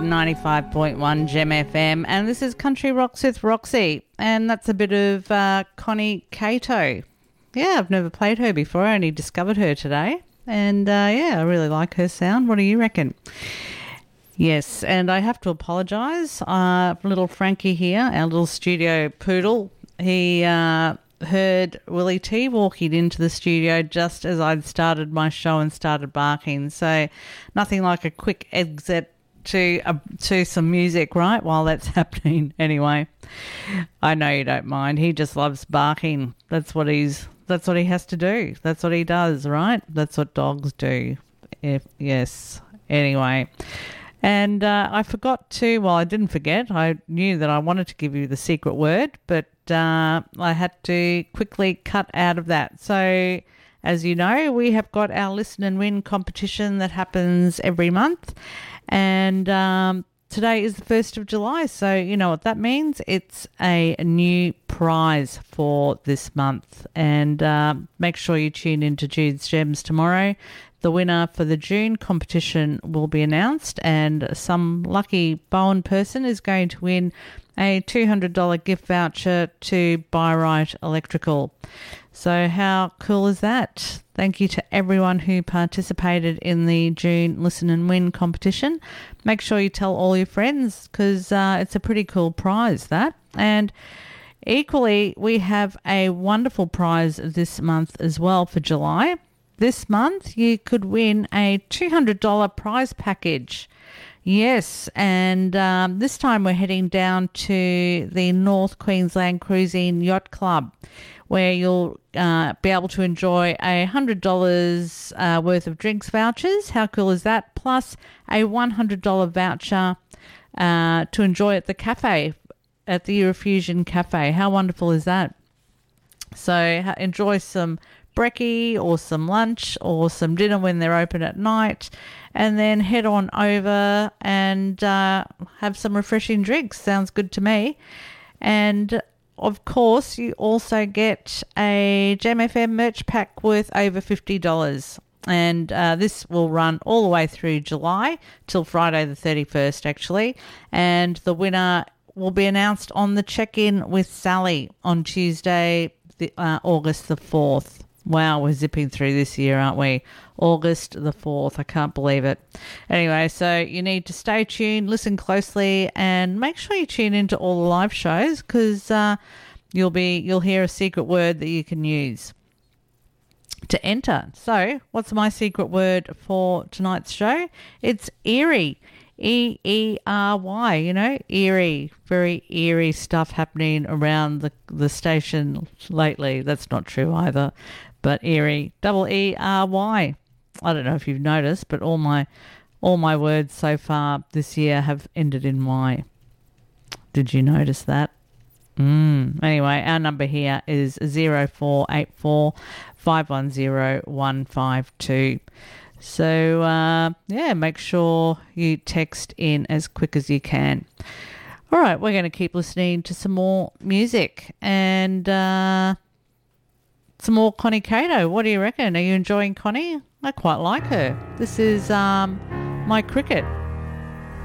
95.1 Gem FM, and this is Country Rocks with Roxy, and that's a bit of Connie Cato. Yeah, I've never played her before. I only discovered her today, and I really like her sound. What do you reckon? Yes, and I have to apologise. Little Frankie here, our little studio poodle, he heard Willie T walking into the studio just as I'd started my show and started barking. So nothing like a quick exit to some music, right, while that's happening. Anyway, I know you don't mind. He just loves barking. That's what he has to do. That's what he does, right? That's what dogs do. Yes. Anyway. And I forgot to, well, I didn't forget. I knew that I wanted to give you the secret word, but I had to quickly cut out of that. So, as you know, we have got our Listen and Win competition that happens every month. And today is the 1st of July. So, you know what that means? It's a new prize for this month. And make sure you tune into Jude's Gems tomorrow. The winner for the June competition will be announced, and some lucky Bowen person is going to win a $200 gift voucher to Buy-Right Electrical. So how cool is that? Thank you to everyone who participated in the June Listen and Win competition. Make sure you tell all your friends, because it's a pretty cool prize, that. And equally, we have a wonderful prize this month as well for July. This month, you could win a $200 prize package. Yes, and this time we're heading down to the North Queensland Cruising Yacht Club, where you'll be able to enjoy a $100 worth of drinks vouchers. How cool is that? Plus a $100 voucher to enjoy at the cafe, at the Eurofusion Cafe. How wonderful is that? So enjoy some brekkie or some lunch or some dinner when they're open at night, and then head on over and have some refreshing drinks. Sounds good to me. And of course, you also get a Gem FM merch pack worth over $50. And this will run all the way through July till Friday the 31st, actually. And the winner will be announced on the Check-In with Sally on Tuesday, August the 4th. Wow, we're zipping through this year, aren't we? August the 4th. I can't believe it. Anyway, so you need to stay tuned, listen closely, and make sure you tune into all the live shows, because you'll hear a secret word that you can use to enter. So, what's my secret word for tonight's show? It's eerie. E-E-R-Y, you know, eerie. Very eerie stuff happening around the station lately. That's not true either. But eerie, E-E-R-Y. I don't know if you've noticed, but all my words so far this year have ended in Y. Did you notice that? Anyway, our number here is 0484 510 152. So, make sure you text in as quick as you can. All right, we're going to keep listening to some more music and some more Connie Cato. What do you reckon? Are you enjoying Connie? I quite like her. This is My Cricket.